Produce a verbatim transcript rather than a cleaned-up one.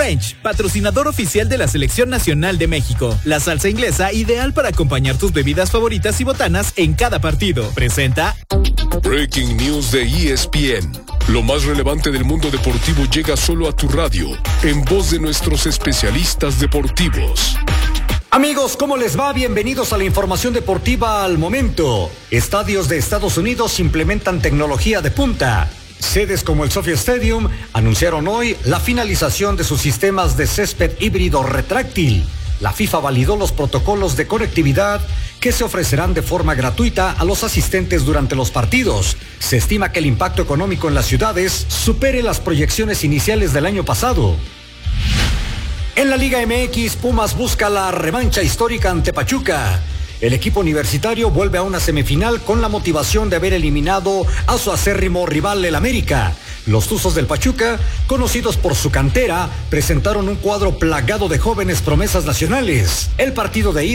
French, patrocinador oficial de la Selección Nacional de México. La salsa inglesa ideal para acompañar tus bebidas favoritas y botanas en cada partido. Presenta Breaking News de E S P N. Lo más relevante del mundo deportivo llega solo a tu radio, en voz de nuestros especialistas deportivos. Amigos, ¿cómo les va? Bienvenidos a la información deportiva al momento. Estadios de Estados Unidos implementan tecnología de punta. Sedes como el SoFi Stadium anunciaron hoy la finalización de sus sistemas de césped híbrido retráctil. La FIFA validó los protocolos de conectividad que se ofrecerán de forma gratuita a los asistentes durante los partidos. Se estima que el impacto económico en las ciudades supere las proyecciones iniciales del año pasado. En la Liga M X, Pumas busca la revancha histórica ante Pachuca. El equipo universitario vuelve a una semifinal con la motivación de haber eliminado a su acérrimo rival, el América. Los Tuzos del Pachuca, conocidos por su cantera, presentaron un cuadro plagado de jóvenes promesas nacionales. El partido de ida